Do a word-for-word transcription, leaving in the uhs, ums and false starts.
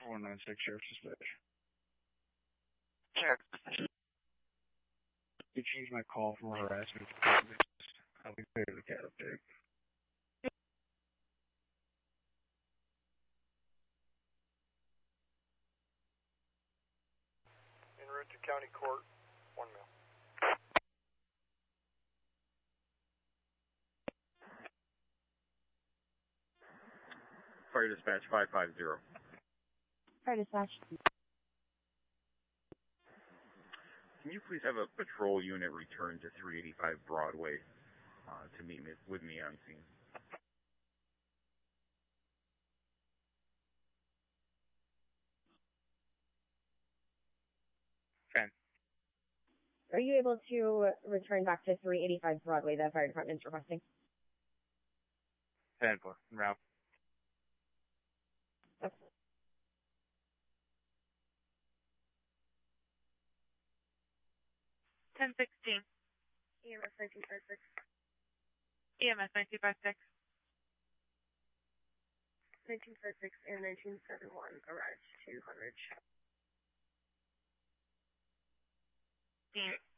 four nine six Sheriff's Dispatch. Sheriff's Dispatch. You changed my call from harassment to business. I'll be clear to the cat update. En route to county court, one mil. Fire Dispatch five five zero. Fire Dispatch. Can you please have a patrol unit return to three eighty-five Broadway uh, to meet me, with me on scene? ten. Are you able to return back to three eighty-five Broadway, the fire department is requesting? ten four. Route. Okay. ten sixteen. E M S nineteen fifty-six. E M S nineteen fifty-six. nineteen fifty-six and nineteen seventy-one arrived to Hundred. Dean.